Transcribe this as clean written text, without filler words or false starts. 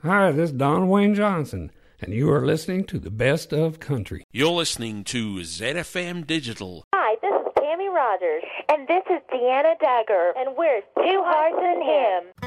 Hi, this is Don Wayne Johnson, and you are listening to the Best of Country. You're listening to ZFM Digital. Hi, this is Tammy Rogers. And this is Deanna Dagger. And we're Two Hearts in Him.